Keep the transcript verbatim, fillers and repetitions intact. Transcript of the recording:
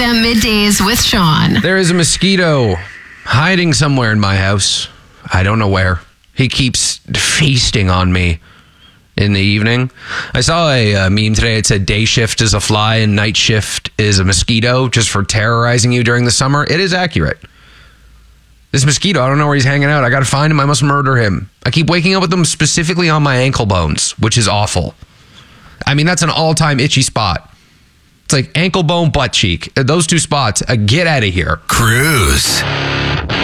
M Middays with Sean. There is a mosquito hiding somewhere in my house. I don't know where. He keeps feasting on me in the evening. I saw a uh, meme today. It said day shift is a fly and night shift is a mosquito, just for terrorizing you during the summer. It is accurate. This mosquito, I don't know where he's hanging out. I got to find him. I must murder him. I keep waking up with him specifically on my ankle bones, which is awful. I mean, that's an all-time itchy spot. It's like ankle bone, butt cheek. Those two spots, uh, get out of here. Cruise.